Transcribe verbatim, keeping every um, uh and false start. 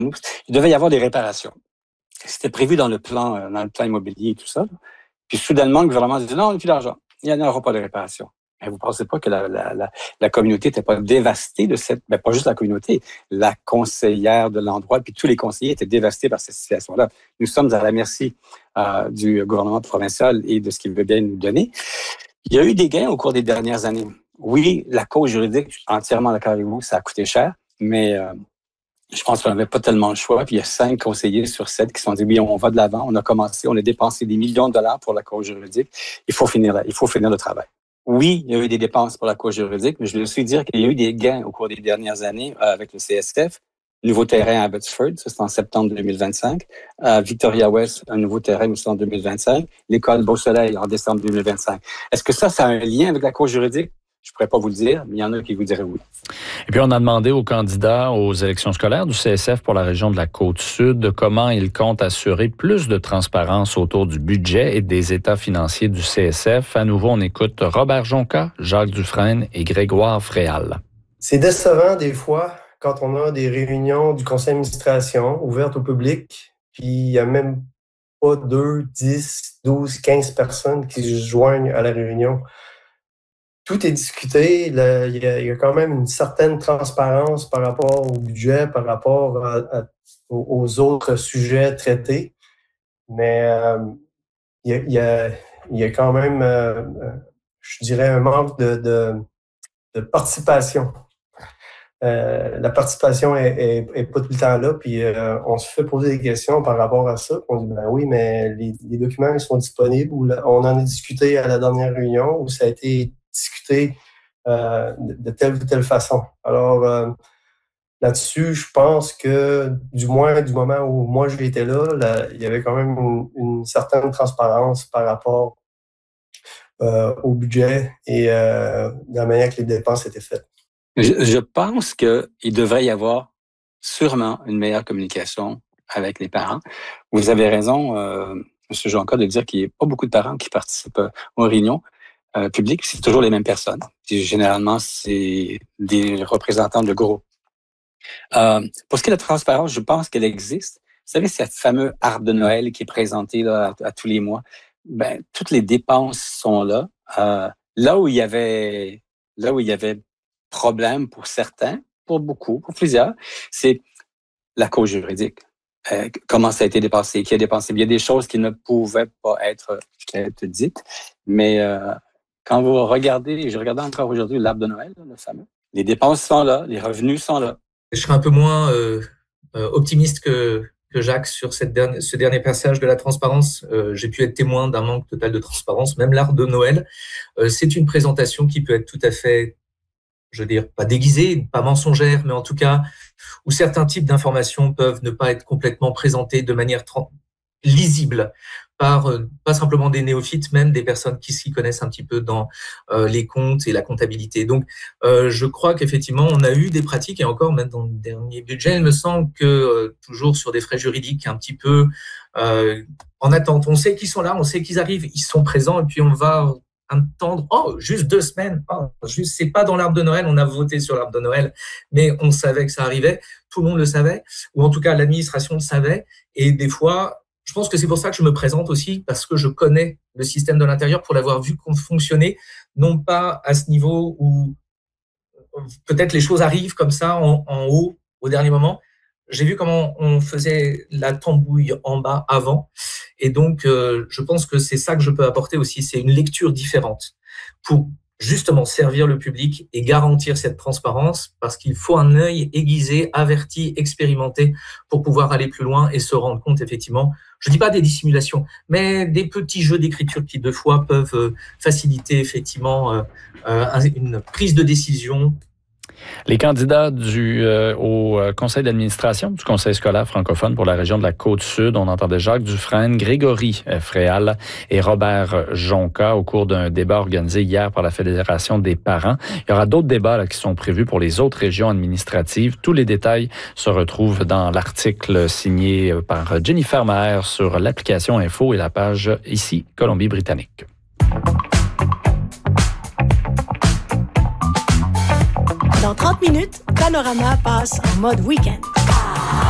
nous, il devait y avoir des réparations. C'était prévu dans le plan, dans le plan immobilier et tout ça. Puis soudainement, le gouvernement dit non, on n'a plus d'argent. Il n'y aura pas de réparation. Mais vous ne pensez pas que la, la, la, la communauté n'était pas dévastée de cette... Ben, pas juste la communauté, la conseillère de l'endroit, puis tous les conseillers étaient dévastés par cette situation-là. Nous sommes à la merci euh, du gouvernement provincial et de ce qu'il veut bien nous donner. Il y a eu des gains au cours des dernières années. Oui, la cause juridique, je suis entièrement d'accord avec vous, ça a coûté cher, mais euh, je pense qu'on n'avait pas tellement le choix. Puis il y a cinq conseillers sur sept qui se sont dit, oui, on va de l'avant, on a commencé, on a dépensé des millions de dollars pour la cause juridique. Il faut finir, il faut finir le travail. Oui, il y a eu des dépenses pour la cause juridique, mais je veux aussi dire qu'il y a eu des gains au cours des dernières années euh, avec le C S F. Nouveau terrain à Abbotsford, ça c'est en septembre deux mille vingt-cinq. À Victoria West, un nouveau terrain aussi en deux mille vingt-cinq. L'école Beau-Soleil en décembre deux mille vingt-cinq. Est-ce que ça, ça a un lien avec la cause juridique? Je ne pourrais pas vous le dire, mais il y en a qui vous diraient oui. Et puis, on a demandé aux candidats aux élections scolaires du C S F pour la région de la Côte-Sud comment ils comptent assurer plus de transparence autour du budget et des états financiers du C S F. À nouveau, on écoute Robert Jonca, Jacques Dufresne et Grégoire Fréal. C'est décevant des fois quand on a des réunions du conseil d'administration ouvertes au public, puis il n'y a même pas deux, dix, douze, quinze personnes qui se joignent à la réunion. Tout est discuté, il y, y a quand même une certaine transparence par rapport au budget, par rapport à, à, aux autres sujets traités, mais euh, il, y a, il, y a, il y a quand même, euh, je dirais, un manque de, de, de participation. Euh, la participation est, est, est pas tout le temps là, puis euh, on se fait poser des questions par rapport à ça. On dit, ben oui, mais les, les documents ils sont disponibles, ou là, on en a discuté à la dernière réunion, où ça a été discuté euh, de, de telle ou telle façon. Alors, euh, là-dessus, je pense que, du moins du moment où moi j'étais là, là, il y avait quand même une, une certaine transparence par rapport euh, au budget et euh, de la manière que les dépenses étaient faites. Je, je pense qu'il devrait y avoir sûrement une meilleure communication avec les parents. Vous avez raison, euh, M. Jonca, de dire qu'il n'y a pas beaucoup de parents qui participent aux réunions euh, publiques. C'est toujours les mêmes personnes. Puis, généralement, c'est des représentants de groupes. Euh, pour ce qui est de la transparence, je pense qu'elle existe. Vous savez, cette fameuse arbre de Noël qui est présenté là, à, à tous les mois, ben, toutes les dépenses sont là. Euh, là où il y avait, là où il y avait problème pour certains, pour beaucoup, pour plusieurs, c'est la cause juridique. Euh, comment ça a été dépensé, qui a dépensé. Il y a des choses qui ne pouvaient pas être, être dites, mais euh, quand vous regardez, je regardais encore aujourd'hui l'arbre de Noël, le fameux, les dépenses sont là, les revenus sont là. Je serais un peu moins euh, euh, optimiste que, que Jacques sur cette dernière, ce dernier passage de la transparence. Euh, j'ai pu être témoin d'un manque total de transparence, même l'arbre de Noël. Euh, c'est une présentation qui peut être tout à fait, je veux dire, pas déguisée, pas mensongère, mais en tout cas, où certains types d'informations peuvent ne pas être complètement présentées de manière tra- lisible par, euh, pas simplement des néophytes, même des personnes qui s'y connaissent un petit peu dans euh, les comptes et la comptabilité. Donc, euh, je crois qu'effectivement, on a eu des pratiques, et encore, même dans le dernier budget, il me semble que, euh, toujours sur des frais juridiques un petit peu euh, en attente. On sait qu'ils sont là, on sait qu'ils arrivent, ils sont présents, et puis on va attendre, oh, juste deux semaines, oh, juste, c'est pas dans l'arbre de Noël, on a voté sur l'arbre de Noël, mais on savait que ça arrivait, tout le monde le savait, ou en tout cas l'administration le savait, et des fois, je pense que c'est pour ça que je me présente aussi, parce que je connais le système de l'intérieur pour l'avoir vu fonctionner, non pas à ce niveau où peut-être les choses arrivent comme ça en, en haut au dernier moment. J'ai vu comment on faisait la tambouille en bas avant. Et donc, euh, je pense que c'est ça que je peux apporter aussi. C'est une lecture différente pour justement servir le public et garantir cette transparence, parce qu'il faut un œil aiguisé, averti, expérimenté pour pouvoir aller plus loin et se rendre compte, effectivement, je ne dis pas des dissimulations, mais des petits jeux d'écriture qui, deux fois, peuvent faciliter, effectivement, euh, euh, une prise de décision. Les candidats du, euh, au conseil d'administration du conseil scolaire francophone pour la région de la Côte-Sud, on entendait Jacques Dufresne, Grégory Fréal et Robert Jonca au cours d'un débat organisé hier par la Fédération des parents. Il y aura d'autres débats là, qui sont prévus pour les autres régions administratives. Tous les détails se retrouvent dans l'article signé par Jennifer Maher sur l'application Info et la page ici, Colombie-Britannique. Dans trente minutes, Panorama passe en mode week-end.